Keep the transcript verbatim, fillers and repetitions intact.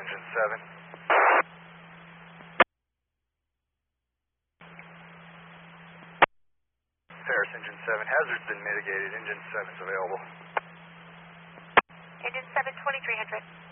Engine seven. Paris, Engine seven. Hazard's been mitigated. Engine seven's available. Engine seven, twenty-three hundred.